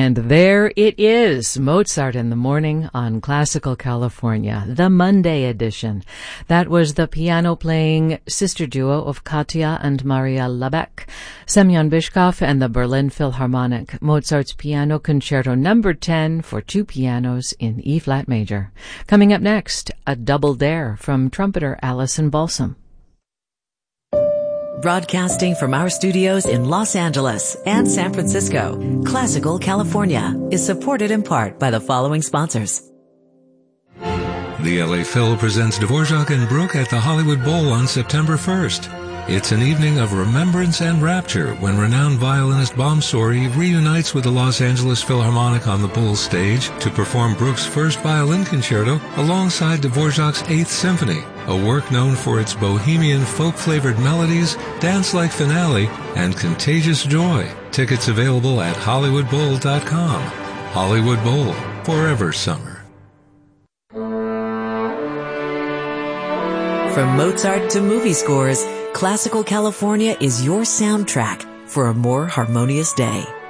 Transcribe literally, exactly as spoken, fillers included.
And there it is, Mozart in the Morning on Classical California, the Monday edition. That was the piano-playing sister duo of Katja and Maria Labeck, Semyon Bishkov and the Berlin Philharmonic, Mozart's Piano Concerto number ten for two pianos in E-flat major. Coming up next, a double dare from trumpeter Alison Balsam. Broadcasting from our studios in Los Angeles and San Francisco, Classical California is supported in part by the following sponsors. The L A Phil presents Dvorak and Bruch at the Hollywood Bowl on September first. It's an evening of remembrance and rapture when renowned violinist Bomsori reunites with the Los Angeles Philharmonic on the Bowl stage to perform Bruch's first violin concerto alongside Dvorak's Eighth Symphony, a work known for its bohemian folk-flavored melodies, dance-like finale, and contagious joy. Tickets available at hollywood bowl dot com. Hollywood Bowl, forever summer. From Mozart to movie scores, Classical California is your soundtrack for a more harmonious day.